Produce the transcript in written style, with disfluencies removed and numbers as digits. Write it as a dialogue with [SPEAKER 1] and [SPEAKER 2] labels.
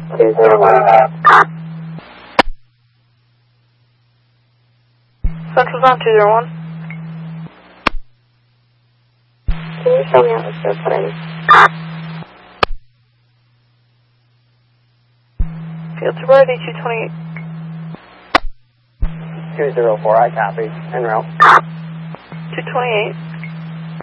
[SPEAKER 1] Central's on 201.
[SPEAKER 2] Can you show me how to start putting?
[SPEAKER 1] Field to ready, 228.
[SPEAKER 3] 204, I copy. En route.
[SPEAKER 1] 228.